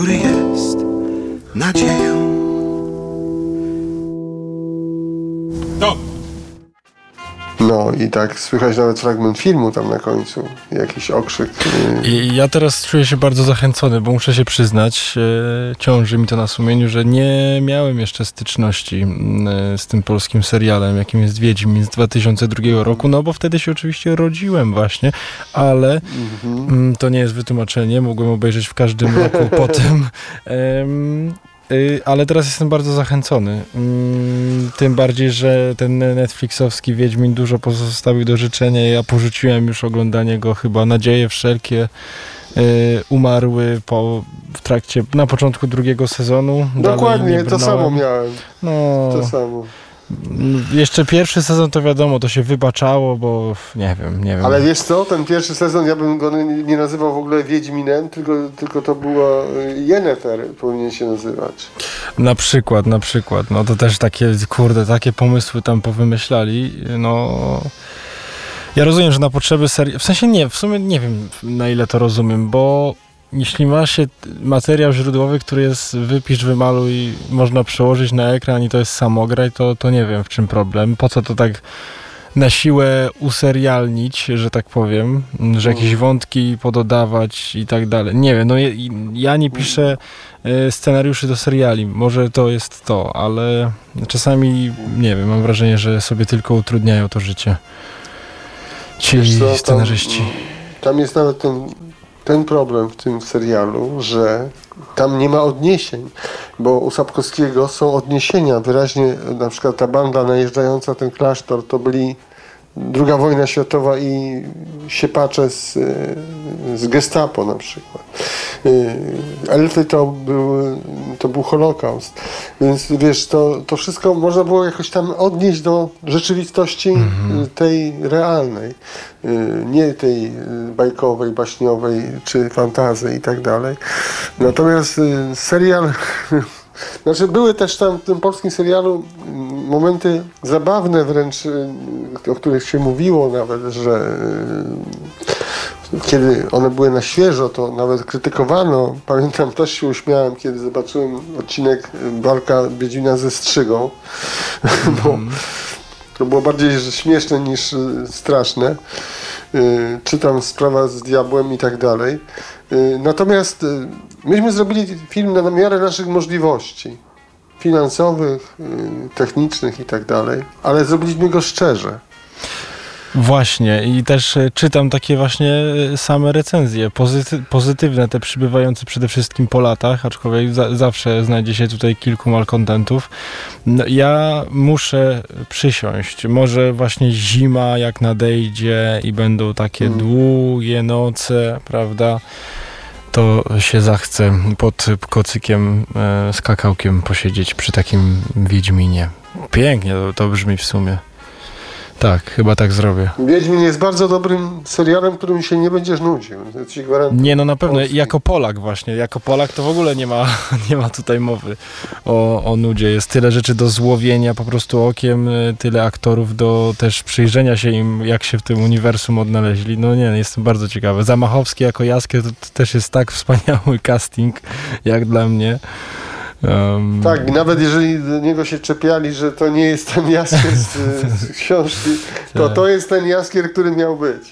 który jest nadzieją. No i tak słychać nawet fragment filmu tam na końcu, jakiś okrzyk. I ja teraz czuję się bardzo zachęcony, bo muszę się przyznać, ciąży mi to na sumieniu, że nie miałem jeszcze styczności z tym polskim serialem, jakim jest Wiedźmin z 2002 roku, no bo wtedy się oczywiście rodziłem właśnie, ale to nie jest wytłumaczenie, mogłem obejrzeć w każdym roku potem. Ale teraz jestem bardzo zachęcony. Tym bardziej, że ten netflixowski Wiedźmin dużo pozostawił do życzenia. Ja porzuciłem już oglądanie go, chyba nadzieje wszelkie umarły na początku drugiego sezonu. Dokładnie, to samo miałem. No, to samo. Jeszcze pierwszy sezon to wiadomo, to się wybaczało, bo nie wiem. Ale wiesz co, ten pierwszy sezon ja bym go nie nazywał w ogóle Wiedźminem, tylko to było Yennefer powinien się nazywać. Na przykład, no to też takie pomysły tam powymyślali, no... Ja rozumiem, że na potrzeby serii, w sumie nie wiem, na ile to rozumiem, bo jeśli ma się materiał źródłowy, który jest wypisz, wymaluj, można przełożyć na ekran i to jest samograj, to nie wiem, w czym problem. Po co to tak na siłę userialnić, że tak powiem, że jakieś wątki pododawać i tak dalej. Nie wiem, no ja nie piszę scenariuszy do seriali, może to jest to, ale czasami, nie wiem, mam wrażenie, że sobie tylko utrudniają to życie. Ci scenarzyści. Tam jest nawet ten problem w tym serialu, że tam nie ma odniesień, bo u Sapkowskiego są odniesienia wyraźnie, na przykład ta banda najeżdżająca ten klasztor to byli II wojna światowa i siepacze z Gestapo na przykład. Elfy to był Holokaust. Więc wiesz, to wszystko można było jakoś tam odnieść do rzeczywistości tej realnej. Nie tej bajkowej, baśniowej czy fantasy i tak dalej. Natomiast serial... Znaczy były też tam w tym polskim serialu momenty zabawne wręcz, o których się mówiło nawet, że kiedy one były na świeżo, to nawet krytykowano. Pamiętam, też się uśmiałem, kiedy zobaczyłem odcinek walka Wiedźmina ze Strzygą, bo to było bardziej śmieszne niż straszne. Czy tam sprawa z diabłem i tak dalej. Natomiast myśmy zrobili film na miarę naszych możliwości finansowych, technicznych i tak dalej, ale zrobiliśmy go szczerze. Właśnie i też czytam takie właśnie same recenzje, pozytywne, te przybywające przede wszystkim po latach, aczkolwiek zawsze znajdzie się tutaj kilku malkontentów. No, ja muszę przysiąść, może właśnie zima jak nadejdzie i będą takie długie noce, prawda, to się zachce pod kocykiem z kakałkiem posiedzieć przy takim Wiedźminie. Pięknie to brzmi w sumie. Tak, chyba tak zrobię. Wiedźmin jest bardzo dobrym serialem, którym się nie będziesz nudził. Ci gwarantuję. Nie, no na pewno. Jako Polak właśnie. Jako Polak to w ogóle nie ma tutaj mowy o nudzie. Jest tyle rzeczy do złowienia po prostu okiem, tyle aktorów do też przyjrzenia się im, jak się w tym uniwersum odnaleźli. No nie, jestem bardzo ciekawy. Zamachowski jako Jaskier to też jest tak wspaniały casting, jak dla mnie. Tak, nawet jeżeli do niego się czepiali, że to nie jest ten Jaskier z książki, to jest ten Jaskier, który miał być.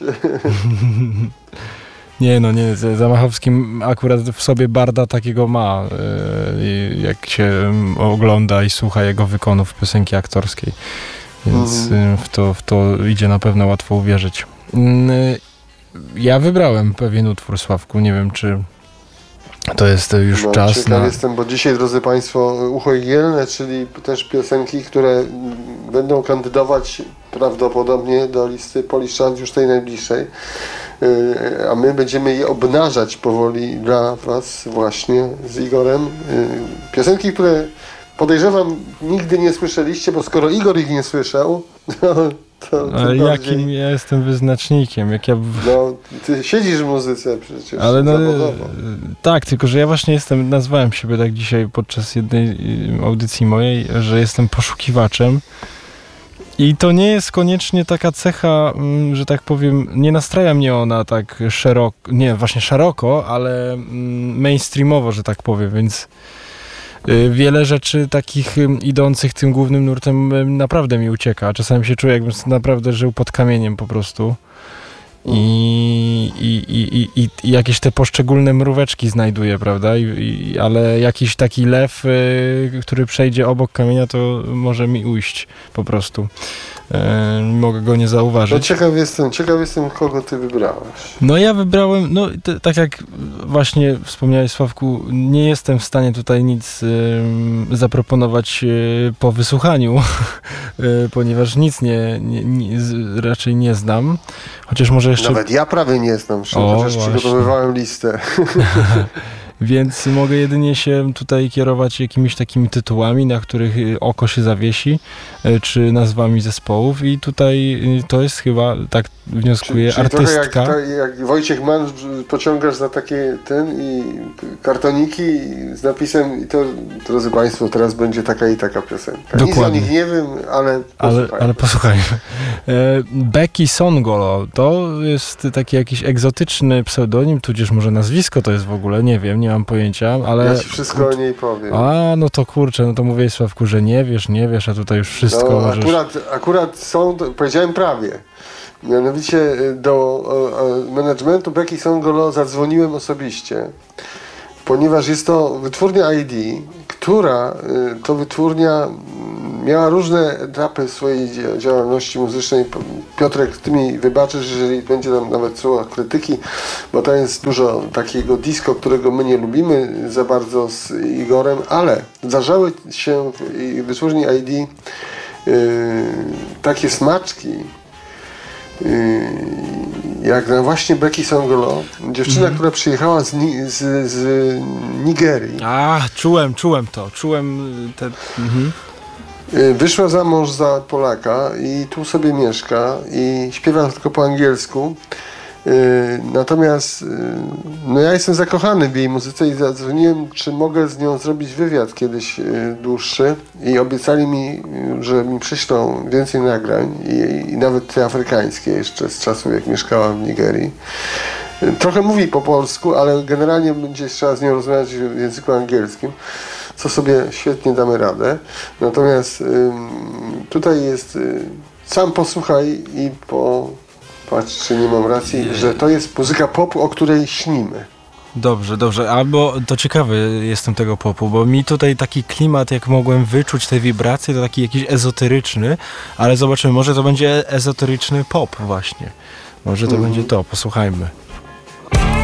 Nie, Zamachowski akurat w sobie barda takiego ma, jak się ogląda i słucha jego wykonów piosenki aktorskiej, więc w to idzie na pewno łatwo uwierzyć. Ja wybrałem pewien utwór, Sławku, nie wiem czy to jest już czas ciekaw jestem, bo dzisiaj, drodzy Państwo, Ucho Igielne, czyli też piosenki, które będą kandydować prawdopodobnie do listy Polish Chart już tej najbliższej, a my będziemy je obnażać powoli dla Was właśnie z Igorem. Piosenki, które podejrzewam nigdy nie słyszeliście, bo skoro Igor ich nie słyszał, ale jakim ja jestem wyznacznikiem? No, ty siedzisz w muzyce przecież. Ale tak, tylko że ja właśnie nazwałem siebie tak dzisiaj podczas jednej audycji mojej, że jestem poszukiwaczem I to nie jest koniecznie taka cecha, że tak powiem, nie nastraja mnie ona tak szeroko, nie, właśnie szeroko, ale mainstreamowo, że tak powiem, więc wiele rzeczy takich idących tym głównym nurtem naprawdę mi ucieka. Czasami się czuję, jakbym naprawdę żył pod kamieniem po prostu. I jakieś te poszczególne mróweczki znajduję, prawda? Ale jakiś taki lew, który przejdzie obok kamienia, to może mi ujść po prostu. Mogę go nie zauważyć. No ciekaw jestem, kogo ty wybrałeś. No ja wybrałem, tak jak właśnie wspomniałeś, Sławku, nie jestem w stanie tutaj nic zaproponować po wysłuchaniu, ponieważ nic raczej nie znam. Chociaż może jeszcze... Nawet ja prawie nie znam, chociaż przygotowywałem listę. Więc mogę jedynie się tutaj kierować jakimiś takimi tytułami, na których oko się zawiesi, czy nazwami zespołów i tutaj to jest chyba, tak wnioskuję, czyli artystka. Trochę jak Wojciech Mann pociągasz za takie i kartoniki z napisem i to, drodzy Państwo, teraz będzie taka i taka piosenka. Dokładnie. Nic o nich nie wiem, ale posłuchajmy. Becky Songolo to jest taki jakiś egzotyczny pseudonim, tudzież może nazwisko to jest w ogóle, nie wiem, nie mam pojęcia, ale... Ja ci wszystko o niej powiem. No to kurczę, no to mówię, Sławku, że nie wiesz, a tutaj już wszystko możesz... Akurat są, powiedziałem prawie. Mianowicie do managementu Becky Songolo zadzwoniłem osobiście, ponieważ jest to wytwórnia ID, która to wytwórnia miała różne etapy swojej działalności muzycznej. Piotrek, ty mi wybaczysz, jeżeli będzie tam nawet słowa krytyki, bo to jest dużo takiego disco, którego my nie lubimy za bardzo z Igorem, ale zdarzały się w wytwórni ID takie smaczki, jak na właśnie Becky Songolo, dziewczyna, która przyjechała z Nigerii. Czułem te... Wyszła za mąż za Polaka i tu sobie mieszka i śpiewa tylko po angielsku. Natomiast ja jestem zakochany w jej muzyce i zadzwoniłem, czy mogę z nią zrobić wywiad kiedyś dłuższy i obiecali mi, że mi przyślą więcej nagrań i nawet te afrykańskie jeszcze z czasów, jak mieszkałam w Nigerii. Trochę mówi po polsku, ale generalnie będzie trzeba z nią rozmawiać w języku angielskim, co sobie świetnie damy radę. Natomiast tutaj jest sam posłuchaj i patrz, czy nie mam racji, że to jest muzyka popu, o której śnimy. Dobrze, albo to ciekawy jestem tego popu, bo mi tutaj taki klimat, jak mogłem wyczuć te wibracje, to taki jakiś ezoteryczny, ale zobaczymy, może to będzie ezoteryczny pop właśnie. Może to będzie to, posłuchajmy.